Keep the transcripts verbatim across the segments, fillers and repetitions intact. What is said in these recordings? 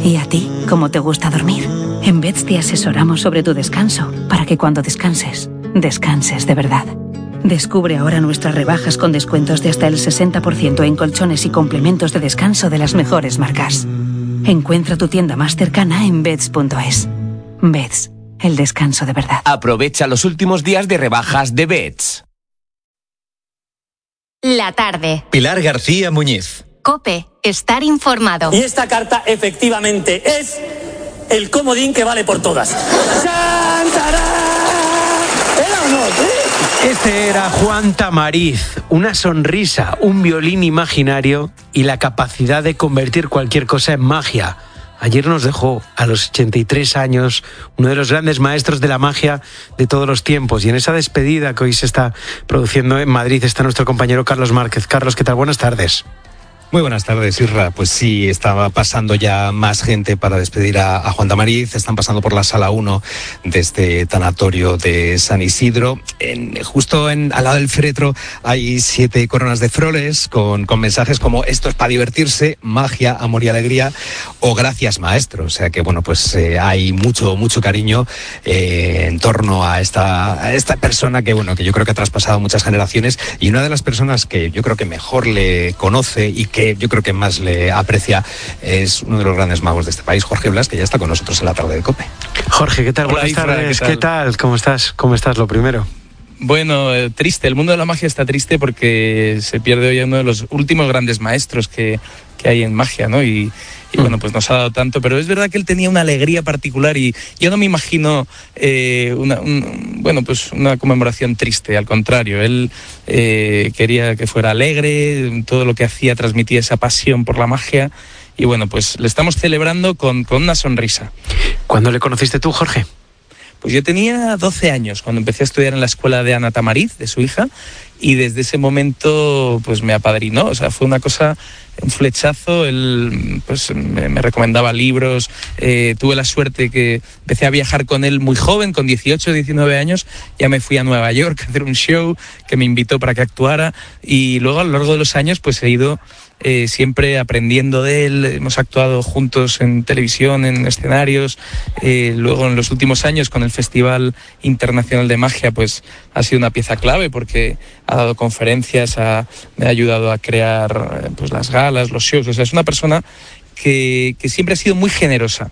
¿Y a ti, cómo te gusta dormir? En Beds te asesoramos sobre tu descanso, para que cuando descanses, descanses de verdad. Descubre ahora nuestras rebajas con descuentos de hasta el sesenta por ciento en colchones y complementos de descanso de las mejores marcas. Encuentra tu tienda más cercana en beds punto es. Beds, el descanso de verdad. Aprovecha los últimos días de rebajas de Beds. La tarde. Pilar García Muñiz. COPE, estar informado. Y esta carta efectivamente es el comodín que vale por todas. ¡Chantarán! ¿Era o no? ¿Sí? Este era Juan Tamariz, una sonrisa, un violín imaginario y la capacidad de convertir cualquier cosa en magia. Ayer nos dejó, a los ochenta y tres años, uno de los grandes maestros de la magia de todos los tiempos. Y en esa despedida que hoy se está produciendo en Madrid está nuestro compañero Carlos Márquez. Carlos, ¿qué tal? Buenas tardes. Muy buenas tardes, Isra. Pues sí, estaba pasando ya más gente para despedir a, a Juan Tamariz. Están pasando por la sala uno de este tanatorio de San Isidro. En, justo en, al lado del féretro hay siete coronas de flores con, con mensajes como esto es para divertirse, magia, amor y alegría o gracias maestro. O sea que bueno, pues eh, hay mucho, mucho cariño eh, en torno a esta, a esta persona que bueno, que yo creo que ha traspasado muchas generaciones y una de las personas que yo creo que mejor le conoce y que yo creo que más le aprecia es uno de los grandes magos de este país, Jorge Blas, que ya está con nosotros en la tarde de COPE. Jorge, ¿qué tal? Hola, Buenas Isra, tardes. ¿qué tal? ¿Qué tal? ¿Cómo estás? ¿Cómo estás? Lo primero. Bueno, eh, triste. El mundo de la magia está triste porque se pierde hoy uno de los últimos grandes maestros que, que hay en magia, ¿no? Y, y bueno, pues nos ha dado tanto, pero es verdad que él tenía una alegría particular y yo no me imagino eh, una, un, bueno, pues una conmemoración triste, al contrario, él eh, quería que fuera alegre, todo lo que hacía transmitía esa pasión por la magia y bueno, pues le estamos celebrando con, con una sonrisa. ¿Cuándo le conociste tú, Jorge? Pues yo tenía doce años cuando empecé a estudiar en la escuela de Ana Tamariz, de su hija, y desde ese momento pues me apadrinó, o sea, fue una cosa, un flechazo, él pues me, me recomendaba libros, eh, tuve la suerte que empecé a viajar con él muy joven, con dieciocho, diecinueve años, ya me fui a Nueva York a hacer un show que me invitó para que actuara y luego a lo largo de los años pues he ido Eh, siempre aprendiendo de él, hemos actuado juntos en televisión, en escenarios, eh, luego en los últimos años con el Festival Internacional de Magia pues ha sido una pieza clave porque ha dado conferencias, ha, me ha ayudado a crear pues las galas, los shows, o sea, es una persona que, que siempre ha sido muy generosa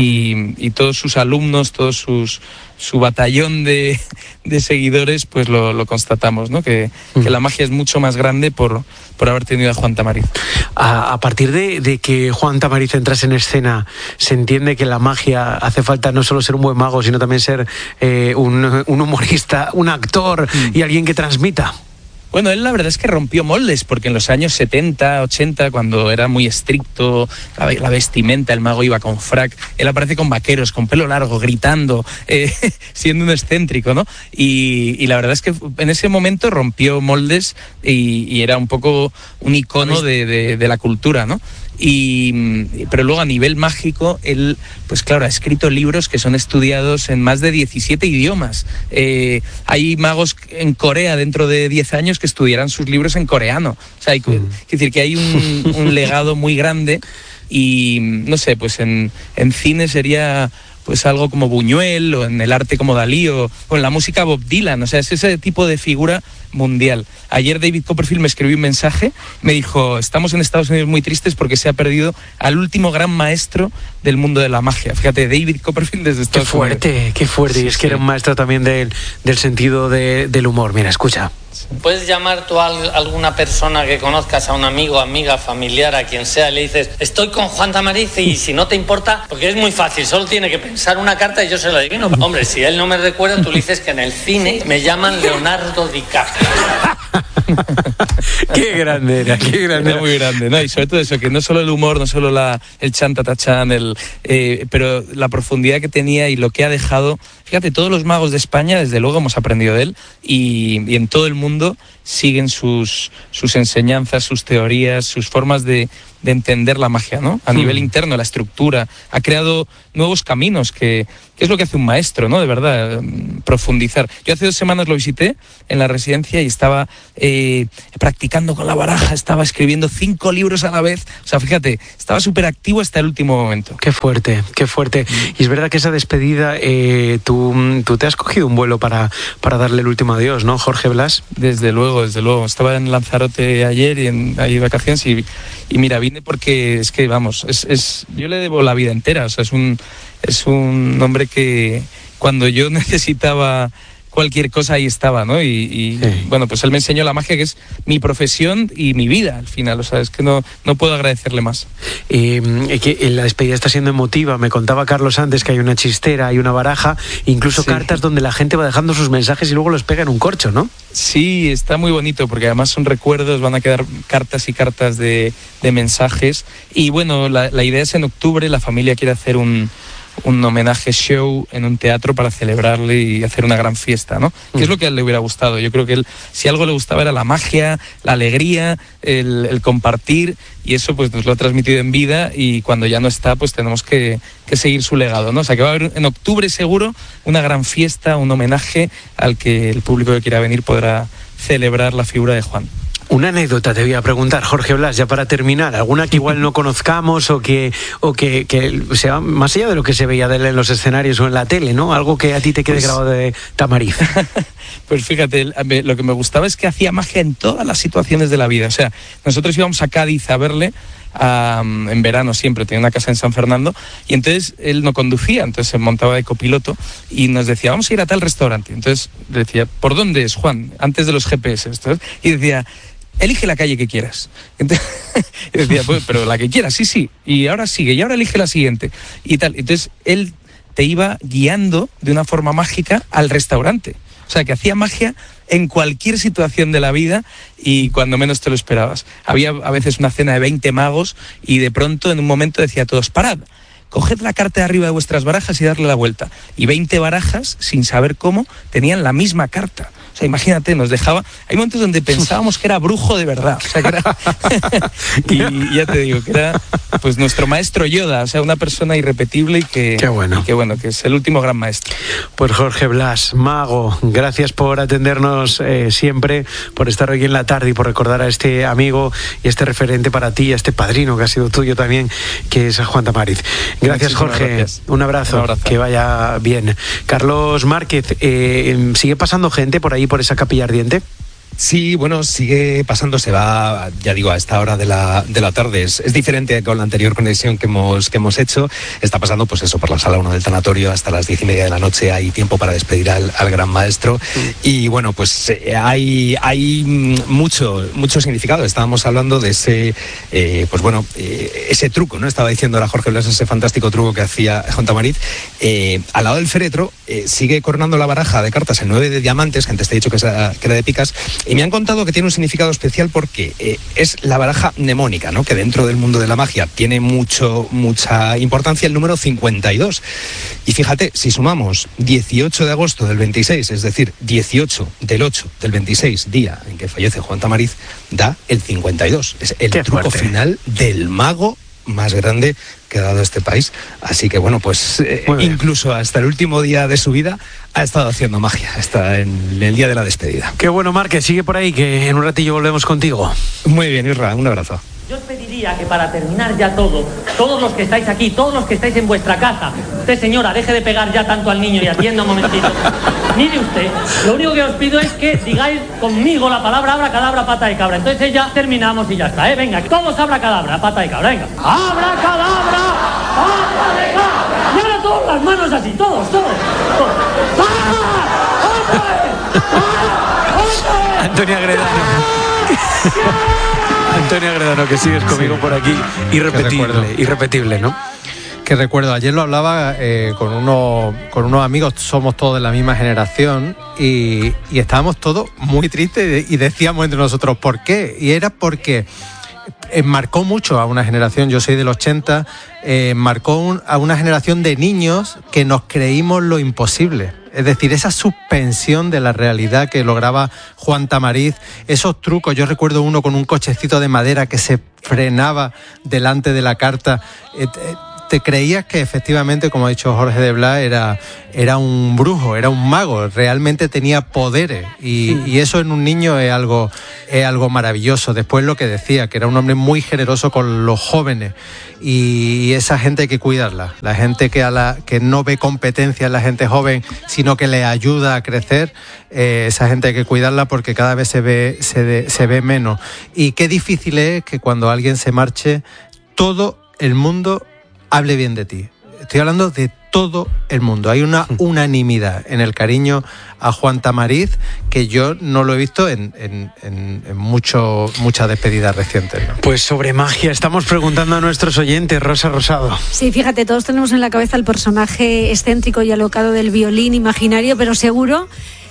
y, y todos sus alumnos, todos sus su batallón de, de seguidores, pues lo, lo constatamos, ¿no? Que, que la magia es mucho más grande por, por haber tenido a Juan Tamariz. A, a partir de, de que Juan Tamariz entrase en escena, se entiende que la magia hace falta no solo ser un buen mago, sino también ser eh, un, un humorista, un actor mm. y alguien que transmita. Bueno, él la verdad es que rompió moldes, porque en los años setenta, ochenta, cuando era muy estricto, la, la vestimenta, el mago iba con frac, él aparece con vaqueros, con pelo largo, gritando, eh, siendo un excéntrico, ¿no? Y, y la verdad es que en ese momento rompió moldes y, y era un poco un icono de, de, de la cultura, ¿no? Y, pero luego a nivel mágico, él, pues claro, ha escrito libros que son estudiados en más de diecisiete idiomas. Eh, hay magos en Corea dentro de diez años que estudiarán sus libros en coreano. O sea, hay, mm. es decir, que hay un, un legado muy grande y, no sé, pues en, en cine sería pues algo como Buñuel, o en el arte como Dalí, o, o en la música Bob Dylan. O sea, es ese tipo de figura mundial. Ayer David Copperfield me escribió un mensaje, me dijo, estamos en Estados Unidos muy tristes porque se ha perdido al último gran maestro del mundo de la magia. Fíjate, David Copperfield desde Estados Unidos. Qué fuerte, Unidos. qué fuerte. Sí, y es que sí. era un maestro también del, del sentido de, del humor. Mira, escucha. Puedes llamar tú a alguna persona que conozcas, a un amigo, amiga, familiar, a quien sea, y le dices, estoy con Juan Tamariz y si no te importa, porque es muy fácil, solo tiene que pensar una carta y yo se la adivino. Hombre, si él no me recuerda, tú le dices que en el cine me llaman Leonardo DiCaprio. Qué grande era, qué grande. Era muy grande, ¿no? Y sobre todo eso, que no solo el humor, no solo la, el chantatachán, el, eh, pero la profundidad que tenía y lo que ha dejado. Fíjate, todos los magos de España, desde luego hemos aprendido de él y, y en todo el mundo siguen sus, sus enseñanzas, sus teorías, sus formas de, de entender la magia, ¿no? A Mm. nivel interno, la estructura, ha creado nuevos caminos, que, que es lo que hace un maestro, ¿no? De verdad, profundizar. Yo hace dos semanas lo visité en la residencia y estaba eh, practicando con la baraja, estaba escribiendo cinco libros a la vez, o sea, fíjate, estaba súper activo hasta el último momento. Qué fuerte, qué fuerte. Y es verdad que esa despedida, eh, tú, tú te has cogido un vuelo para, para darle el último adiós, ¿no, Jorge Blas? Desde luego, desde luego. Estaba en Lanzarote ayer y en ahí vacaciones y, y mira, vine porque es que, vamos, es, es yo le debo la vida entera, o sea, es un, es un hombre que cuando yo necesitaba cualquier cosa ahí estaba, ¿no? Y, y sí. Bueno, pues él me enseñó la magia, que es mi profesión y mi vida al final, o sea, es que no, no puedo agradecerle más. Eh, que la despedida está siendo emotiva, me contaba Carlos antes que hay una chistera, hay una baraja, incluso sí. cartas donde la gente va dejando sus mensajes y luego los pega en un corcho, ¿no? Sí, está muy bonito porque además son recuerdos, van a quedar cartas y cartas de, de mensajes y bueno, la, la idea es en octubre, la familia quiere hacer un un homenaje show en un teatro para celebrarle y hacer una gran fiesta, ¿no? Mm. Que es lo que a él le hubiera gustado. Yo creo que él, si algo le gustaba era la magia, la alegría, el, el compartir, y eso pues nos lo ha transmitido en vida y cuando ya no está pues tenemos que, que seguir su legado, ¿no? O sea que va a haber en octubre seguro una gran fiesta, un homenaje al que el público que quiera venir podrá celebrar la figura de Juan. Una anécdota te voy a preguntar, Jorge Blas, ya para terminar, alguna que igual no conozcamos o que o que, que sea más allá de lo que se veía de él en los escenarios o en la tele, ¿no? Algo que a ti te quede pues, grabado de Tamariz. Pues fíjate, lo que me gustaba es que hacía magia en todas las situaciones de la vida. O sea, nosotros íbamos a Cádiz a verle Um, en verano siempre, tenía una casa en San Fernando y entonces él no conducía, entonces se montaba de copiloto y nos decía, vamos a ir a tal restaurante. Entonces decía, ¿por dónde es, Juan? Antes de los G P S. Entonces, y decía, elige la calle que quieras. Entonces, y decía, pues, pero la que quieras, sí, sí. Y ahora sigue, y ahora elige la siguiente. Y tal. Entonces él te iba guiando de una forma mágica al restaurante. O sea, que hacía magia en cualquier situación de la vida y cuando menos te lo esperabas. Había a veces una cena de veinte magos y de pronto en un momento decía a todos, parad, coged la carta de arriba de vuestras barajas y darle la vuelta. Y veinte barajas, sin saber cómo, tenían la misma carta. O sea, imagínate, nos dejaba... Hay momentos donde pensábamos que era brujo de verdad. O sea, que era... y ya te digo, que era pues nuestro maestro Yoda, o sea, una persona irrepetible y que... Qué bueno. Y que bueno, que es el último gran maestro. Pues Jorge Blas, mago, gracias por atendernos eh, siempre, por estar hoy en la tarde y por recordar a este amigo y este referente para ti, a este padrino que ha sido tuyo también, que es Juan Tamariz. Gracias, Muchísimas Jorge. Gracias. Un abrazo, Un abrazo. Que vaya bien. Carlos Márquez, eh, ¿sigue pasando gente por ahí, por esa Capilla Ardiente? Sí, bueno, sigue pasando, se va, ya digo, a esta hora de la, de la tarde. Es, es diferente con la anterior conexión que hemos, que hemos hecho. Está pasando, pues eso, por la sala uno del tanatorio hasta las diez y media de la noche. Hay tiempo para despedir al, al gran maestro. Sí. Y bueno, pues eh, hay, hay mucho, mucho significado. Estábamos hablando de ese, eh, pues bueno, eh, ese truco, ¿no? Estaba diciendo ahora Jorge Blas, ese fantástico truco que hacía Juan Tamariz. Eh, al lado del féretro eh, sigue coronando la baraja de cartas, el nueve de diamantes, que antes te he dicho que, esa, que era de picas. Y me han contado que tiene un significado especial porque eh, es la baraja mnemónica, ¿no? Que dentro del mundo de la magia tiene mucho, mucha importancia el número cincuenta y dos. Y fíjate, si sumamos dieciocho de agosto del veintiséis, es decir, dieciocho del ocho del veintiséis, día en que fallece Juan Tamariz, da el cincuenta y dos. Es el Qué truco fuerte. Final del mago más grande que ha dado este país. Así que bueno, pues eh, incluso hasta el último día de su vida ha estado haciendo magia, hasta en el día de la despedida. Qué bueno, Márquez, sigue por ahí, que en un ratillo volvemos contigo. Muy bien, Isra, un abrazo. Yo os pediría que para terminar ya todo, todos los que estáis aquí, todos los que estáis en vuestra casa, usted señora, deje de pegar ya tanto al niño y atienda un momentito. Mire usted, lo único que os pido es que digáis conmigo la palabra abracadabra, pata de cabra. Entonces ya terminamos y ya está, ¿eh? Venga, todos abracadabra, pata de cabra, venga. Abracadabra, pata de cabra. Y ahora todos las manos así, todos, todos. todos. ¡Ah! ¡Hombre! ¡Ah! ¡Hombre! Antonia Gredano. Antonio Gredano, que sigues conmigo sí. por aquí, irrepetible, irrepetible, ¿no? Que recuerdo, ayer lo hablaba eh, con, unos, con unos amigos, somos todos de la misma generación y, y estábamos todos muy tristes y decíamos entre nosotros, ¿por qué? Y era porque eh, marcó mucho a una generación. Yo soy del ochenta, eh, marcó un, a una generación de niños que nos creímos lo imposible. Es decir, esa suspensión de la realidad que lograba Juan Tamariz, esos trucos. Yo recuerdo uno con un cochecito de madera que se frenaba delante de la carta. Eh, eh, te creías que efectivamente, como ha dicho Jorge de Blas, era, era un brujo, era un mago, realmente tenía poderes. Y, y eso en un niño es algo, es algo maravilloso. Después lo que decía, que era un hombre muy generoso con los jóvenes. Y esa gente hay que cuidarla. La gente que, a la, que no ve competencia en la gente joven, sino que le ayuda a crecer, eh, esa gente hay que cuidarla porque cada vez se ve, se, de, se ve menos. Y qué difícil es que cuando alguien se marche, todo el mundo hable bien de ti. Estoy hablando de todo el mundo. Hay una unanimidad en el cariño a Juan Tamariz que yo no lo he visto en, en, en, en mucho, muchas despedidas recientes, ¿no? Pues sobre magia estamos preguntando a nuestros oyentes, Rosa Rosado. Sí, fíjate, todos tenemos en la cabeza el personaje excéntrico y alocado del violín imaginario, pero seguro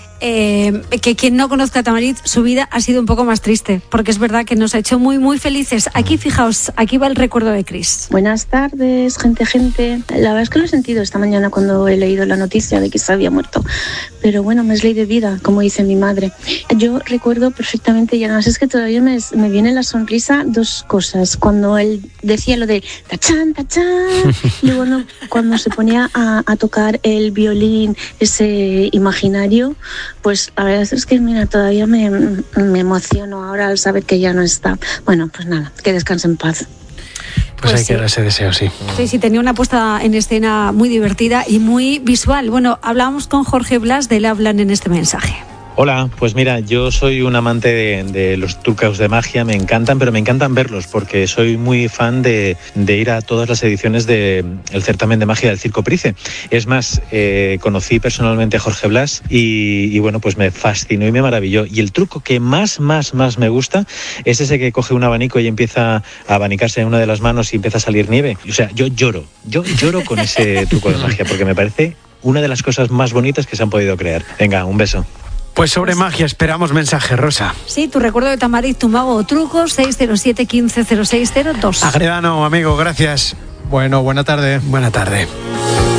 Eh, que quien no conozca a Tamariz, su vida ha sido un poco más triste, porque es verdad que nos ha hecho muy muy felices. Aquí, fijaos, aquí va el recuerdo de Cris. Buenas tardes, gente, gente. La verdad es que lo he sentido esta mañana cuando he leído la noticia de que se había muerto. Pero bueno, me es ley de vida, como dice mi madre. Yo recuerdo perfectamente, y además es que todavía me, me viene la sonrisa dos cosas. Cuando él decía lo de tachán, tachán, y luego no, cuando se ponía a, a tocar el violín, ese imaginario, pues la verdad es que, mira, todavía me, me emociono ahora al saber que ya no está. Bueno, pues nada, que descanse en paz. Pues, pues hay sí. que dar ese deseo, sí. Sí, sí, tenía una puesta en escena muy divertida y muy visual. Bueno, hablábamos con Jorge Blas de Le Hablan en este mensaje. Hola, pues mira, yo soy un amante de, de los trucos de magia, me encantan, pero me encantan verlos porque soy muy fan de, de ir a todas las ediciones del certamen de magia del Circo Price. Es más, eh, conocí personalmente a Jorge Blas y, y bueno, pues me fascinó y me maravilló. Y el truco que más, más, más me gusta es ese que coge un abanico y empieza a abanicarse en una de las manos y empieza a salir nieve. O sea, yo lloro, yo lloro con ese truco de magia porque me parece una de las cosas más bonitas que se han podido crear. Venga, un beso. Pues sobre magia esperamos mensaje, Rosa. Sí, tu recuerdo de Tamariz, tu mago o truco, seis cero siete, quince cero seis cero dos. Agredano, amigo, gracias. Bueno, buena tarde. Buena tarde.